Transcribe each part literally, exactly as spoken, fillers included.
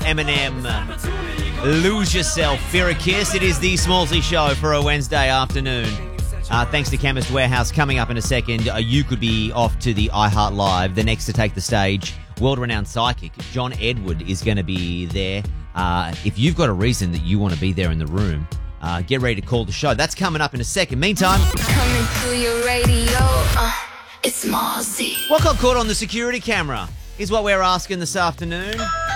Eminem. Lose Yourself. Fear a Kiss. It is the Smallsy Show for a Wednesday afternoon. Uh, thanks to Chemist Warehouse. Coming up in a second, uh, you could be off to the iHeart Live. The next to take the stage, world-renowned psychic John Edward is going to be there. Uh, if you've got a reason that you want to be there in the room, uh, get ready to call the show. That's coming up in a second. Meantime, coming through your radio, uh, it's Smallsy. what got caught on the security camera is what we're asking this afternoon.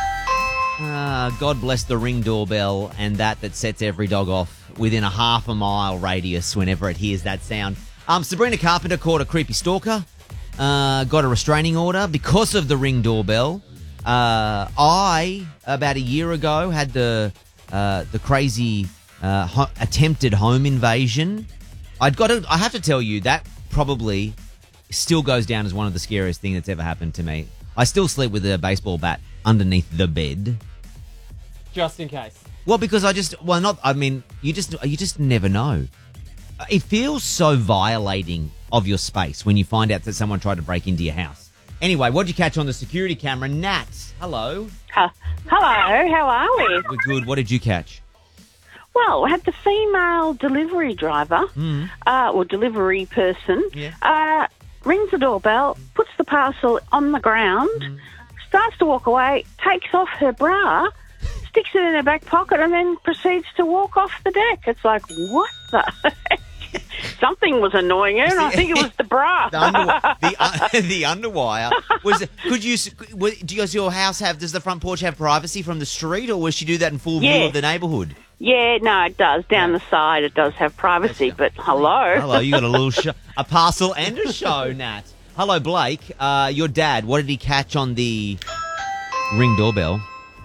Uh, God bless the Ring doorbell and that that sets every dog off within a half a mile radius whenever it hears that sound. Um, Sabrina Carpenter caught a creepy stalker, uh, got a restraining order because of the Ring doorbell. Uh, I, about a year ago, had the uh, the crazy uh, ho- attempted home invasion. I'd got to, I have to tell you, that probably still goes down as one of the scariest things that's ever happened to me. I still sleep with a baseball bat underneath the bed. Just in case. Well, because I just, well, not, I mean, you just, you just never know. It feels so violating of your space when you find out that someone tried to break into your house. Anyway, what did you catch on the security camera? Nat, hello. Uh, hello, how are we? We're good. What did you catch? Well, I had the female delivery driver, Mm. uh, or delivery person, Yeah. uh, rings the doorbell, puts the parcel on the ground, Mm. starts to walk away, takes off her bra, sticks it in her back pocket, and then proceeds to walk off the deck. It's like, what the heck? Something was annoying her, and I think it was the bra. The, under, the, uh, the underwire. Was it, could you, was, does your house have, does the front porch have privacy from the street, or will she do that in full view Yeah. of the neighbourhood? Yeah, no, it does. Down the side, it does have privacy, but hello. Hello, you got a little show, a parcel and a show, Nat. Hello, Blake. Uh, your dad, what did he catch on the Ring doorbell?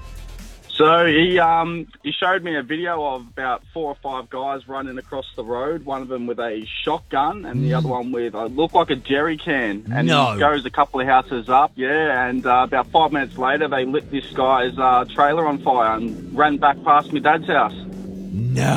So he um he showed me a video of about four or five guys running across the road. One of them with a shotgun, and the other one with uh, looked like a jerry can. And No. he goes a couple of houses up, yeah. And uh, about five minutes later, they lit this guy's uh, trailer on fire and ran back past my dad's house. No.